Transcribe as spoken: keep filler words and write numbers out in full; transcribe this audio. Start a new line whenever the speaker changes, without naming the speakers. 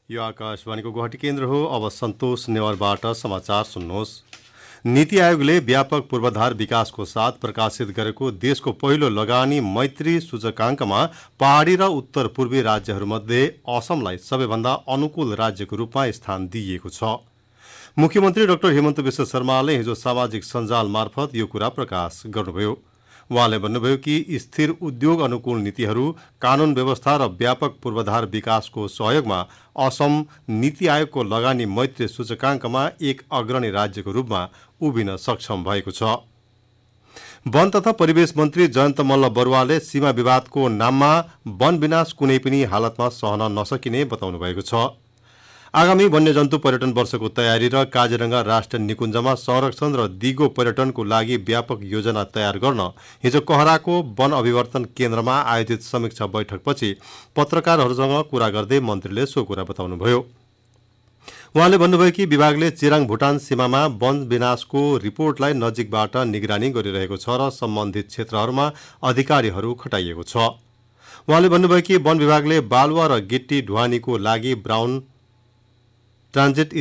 यो आकाशवाणीको गुवाहाटी केन्द्र हो। अब सन्तोष नेवारबाट समाचार सुन्नुहोस्। नीति आयोगले व्यापक पूर्वाधार विकासको साथ प्रकाशित गरेको देशको पहिलो लगानी मैत्री सूचकाङ्कमा पहाडी र उत्तर पूर्वी राज्यहरूमध्ये असमलाई सबैभन्दा अनुकूल राज्यको रूपमा स्थान दिइएको छ। मुख्यमन्त्री डाक्टर हेमन्त विश्व शर्माले हिजो सामाजिक सञ्जाल मार्फत यो कुरा प्रकाश गर्नुभयो। उहाँले भन्नुभयो कि स्थिर उद्योग अनुकूल नीतिहरू, कानून व्यवस्था र व्यापक पूर्वाधार विकासको सहयोगमा असम नीति आयोगको लगानी मैत्री सूचकाङ्कमा एक अग्रणी राज्यको रूपमा उभिन सक्षम भएको छ। वन तथा परिवेश मन्त्री जयन्त मल्ल बरुवाले सीमा विवादको नाममा वन विनाश कुनै पनि हालतमा सहन नसकिने बताउनु भएको छ। आगामी वन्यजन्तु पर्यटन वर्षको तयारी र काजिरंगा राष्ट्रिय निकुञ्जमा संरक्षण र दिगो पर्यटनको लागि व्यापक योजना तयार गर्न हिजो कहराको वन अभिवर्तन केन्द्रमा आयोजित समीक्षा बैठकपछि पत्रकारहरूसँग कुरा गर्दै मन्त्रीले सो कुरा बताउनुभयो। उहाँले भन्नुभयो कि विभागले चिराङ भुटान सीमामा वन विनाशको रिपोर्टलाई नजिकबाट निगरानी गरिरहेको छ र सम्बन्धित क्षेत्रहरूमा अधिकारीहरू खटाइएको छ। उहाँले भन्नुभयो कि वन विभागले बालुवा र गिट्टी ढुवानीको लागि ब्राउन ट्रान्जिट